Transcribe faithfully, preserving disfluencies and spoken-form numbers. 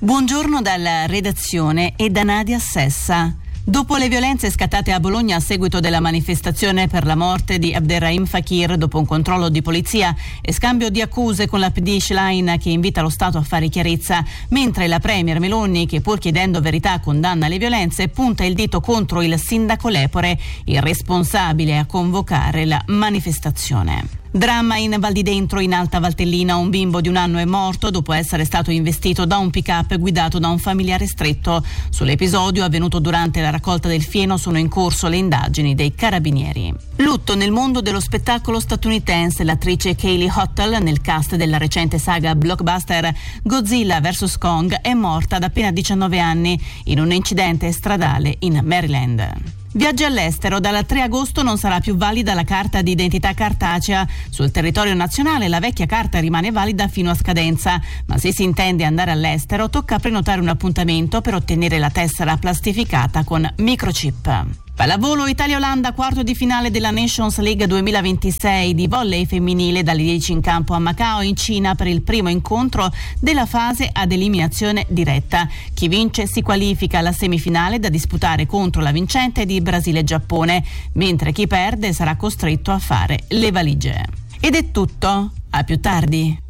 Buongiorno dalla redazione e da Nadia Sessa. Dopo le violenze scattate a Bologna a seguito della manifestazione per la morte di Abderrahim Fakir, dopo un controllo di polizia e scambio di accuse con la P D Schlein che invita lo Stato a fare chiarezza, mentre la Premier Meloni, che pur chiedendo verità condanna le violenze, punta il dito contro il sindaco Lepore, il responsabile a convocare la manifestazione. Dramma in Val di Dentro, in Alta Valtellina. Un bimbo di un anno è morto dopo essere stato investito da un pick-up guidato da un familiare stretto. Sull'episodio avvenuto durante la raccolta del fieno sono in corso le indagini dei carabinieri. Lutto nel mondo dello spettacolo statunitense. L'attrice Kaylee Hottel, nel cast della recente saga blockbuster Godzilla versus Kong, è morta da appena diciannove anni in un incidente stradale in Maryland. Viaggi all'estero. Dal tre agosto non sarà più valida la carta di identità cartacea. Sul territorio nazionale la vecchia carta rimane valida fino a scadenza, ma se si intende andare all'estero tocca prenotare un appuntamento per ottenere la tessera plastificata con microchip. Pallavolo Italia-Olanda, quarto di finale della Nations League duemilaventisei di volley femminile, dalle dieci in campo a Macao in Cina per il primo incontro della fase ad eliminazione diretta. Chi vince si qualifica alla semifinale da disputare contro la vincente di Brasile-Giappone, mentre chi perde sarà costretto a fare le valigie. Ed è tutto, a più tardi.